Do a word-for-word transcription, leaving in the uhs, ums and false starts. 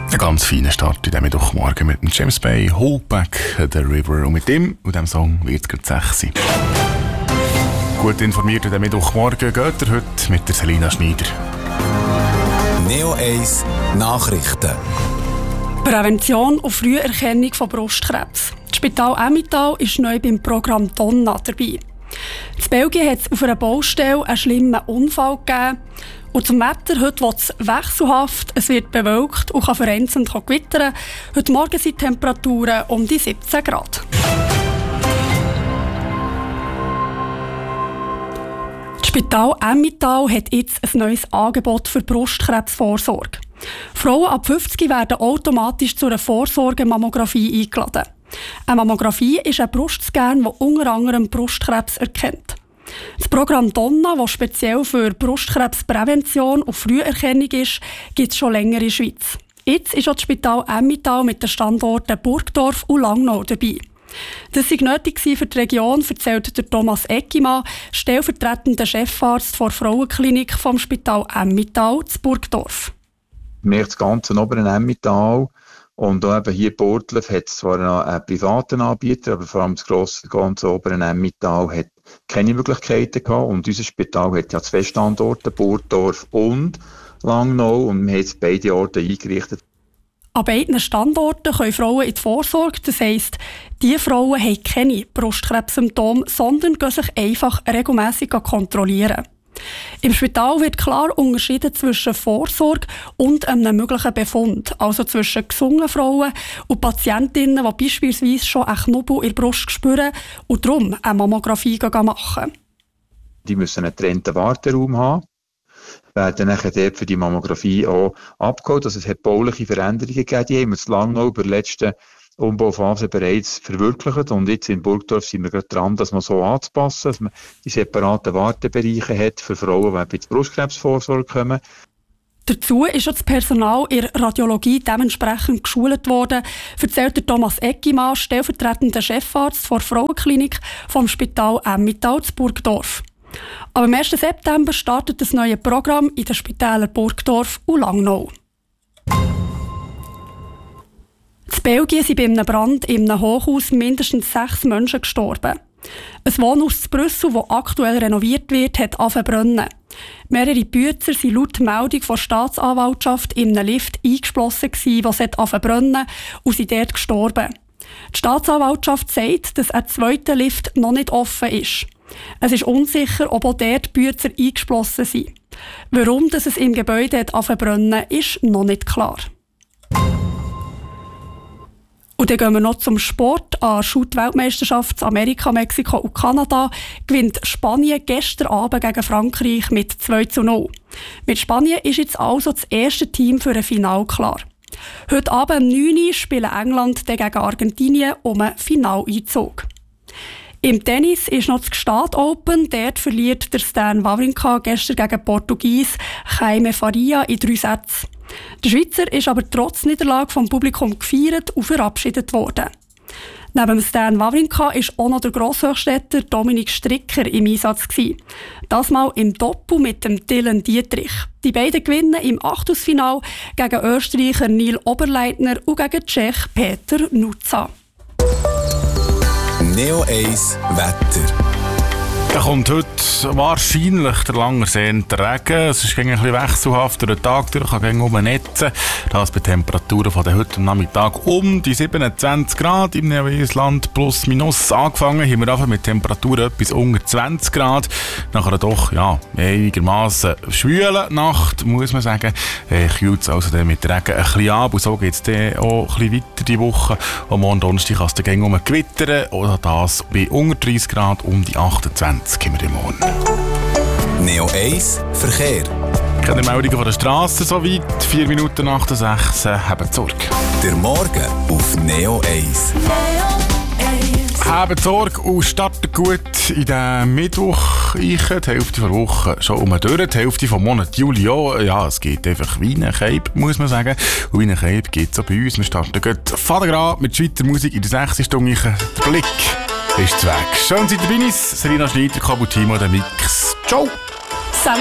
Ein ganz feiner Start in diesem Mittwochmorgen mit dem James Bay, Hold Back the River. Und mit dem und dem Song wird es gerade sechs sein. Gut informiert in diesem Mittwochmorgen geht er heute mit der Selina Schneider. Neo eins Nachrichten. Prävention und Früherkennung von Brustkrebs. Das Spital Emmental ist neu beim Programm Donna dabei. In Belgien hat es auf einer Baustelle einen schlimmen Unfall gegeben. Und zum Wetter, heute wird es wechselhaft, es wird bewölkt und kann vereinzelt gewittern. Heute Morgen sind die Temperaturen um die siebzehn Grad. Das Spital Emmental hat jetzt ein neues Angebot für Brustkrebsvorsorge. Frauen ab fünfzig werden automatisch zu einer Vorsorgemammographie eingeladen. Eine Mammographie ist ein Brustscan, der unter anderem Brustkrebs erkennt. Das Programm Donna, das speziell für Brustkrebsprävention und Früherkennung ist, gibt es schon länger in der Schweiz. Jetzt ist auch das Spital Emmental mit den Standorten Burgdorf und Langnau dabei. Das war nötig für die Region, erzählt der Thomas Eckimann, stellvertretender Chefarzt der Frauenklinik vom Spital Emmental zu Burgdorf. Das ganze oberen Emmental und auch eben hier Burgdorf hat zwar noch einen privaten Anbieter, aber vor allem das grosse, ganze oberen Emmental hat keine Möglichkeiten gehabt. Und unser Spital hat ja zwei Standorte, Burgdorf und Langnau, und wir haben jetzt beide Orte eingerichtet. An beiden Standorten können Frauen in die Vorsorge, das heisst, diese Frauen haben keine Brustkrebssymptome, sondern gehen sich einfach regelmässig kontrollieren. Im Spital wird klar unterschieden zwischen Vorsorge und einem möglichen Befund, also zwischen gesunden Frauen und Patientinnen, die beispielsweise schon einen Knubbel in der Brust spüren und darum eine Mammographie machen. Die müssen einen getrennten Warteraum haben, werden dann dort für die Mammographie auch abgeholt. Also es hat bauliche Veränderungen gegeben, die haben wir zu Langnau über die letzten Umbauphase bereits verwirklicht, und jetzt in Burgdorf sind wir gerade dran, das mal so anzupassen, dass man die separaten Wartebereiche hat für Frauen, die bei der Brustkrebsvorsorge kommen. Dazu ist auch das Personal in der Radiologie dementsprechend geschult worden, erzählt Thomas Eckimann, stellvertretender Chefarzt der Frauenklinik vom Spital Emmental zu Burgdorf. Aber am ersten September startet das neue Programm in den Spitälern Burgdorf und Langnau. In Belgien sind bei einem Brand in einem Hochhaus mindestens sechs Menschen gestorben. Ein Wohnhaus in Brüssel, das aktuell renoviert wird, hat angefangen zu brennen. Mehrere Bützer sind laut Meldung der Staatsanwaltschaft in einem Lift eingeschlossen, was angefangen zu brennen, und sind dort gestorben. Die Staatsanwaltschaft sagt, dass ein zweiter Lift noch nicht offen ist. Es ist unsicher, ob auch dort Bützer eingeschlossen sind. Warum es im Gebäude angefangen zu brennen, ist noch nicht klar. Und dann gehen wir noch zum Sport. An der Shoot-Weltmeisterschaft Amerika, Mexiko und Kanada gewinnt Spanien gestern Abend gegen Frankreich mit zwei zu null. Mit Spanien ist jetzt also das erste Team für ein Finale klar. Heute Abend um neun Uhr spielen England gegen Argentinien um einen Finaleinzug. Im Tennis ist noch das Gstaad Open. Dort verliert der Stan Wawrinka gestern gegen Portugies Jaime Faria in drei Sätzen. Der Schweizer ist aber trotz Niederlage vom Publikum gefeiert und verabschiedet worden. Neben Stan Wawrinka war auch noch der Grosshöchstädter Dominik Stricker im Einsatz gewesen. Das mal im Doppel mit dem Dylan Dietrich. Die beiden gewinnen im Achtelfinale gegen Österreicher Neil Oberleitner und gegen Tschech Peter Nuza. Neo eins Wetter. Da kommt heute wahrscheinlich der lang ersehnte Regen. Es ist ein bisschen wechselhaft durch den Tag durch, kann gegen oben netzen. Das bei Temperaturen von heute Nachmittag um die siebenundzwanzig Grad im Neuwiesland plus minus. Angefangen haben wir einfach mit Temperaturen etwas unter zwanzig Grad. Nach einer doch ja, einigermaßen schwülen Nacht, muss man sagen, äh, kühlt es also dann mit Regen ein bisschen ab. Und so geht es dann auch ein bisschen weiter die Woche. Und morgen Donnerstag kann es dann gegen um gewittern. Oder das bei unter dreißig Grad um die achtundzwanzig. Kommen wir morgen. Neo eins Verkehr. Keine Meldungen von der Straße soweit. Vier Minuten nach der sechs. Habt Sorge. Der Morgen auf Neo eins. Habt Sorge und startet gut in den Mittwoch. Ich, die Hälfte der Woche schon um durch. Die Hälfte vom Monat Juli auch. Ja, es geht einfach wie ein Cape, muss man sagen. Und wie ein Cape geht es auch bei uns. Wir starten gut Vatergrad mit Schweizer Musik in der sechsten Stunde. Der Blick ist weg. Schön, seid ihr bei uns. Selina Schneider, Kabutimo, der Mix. Ciao!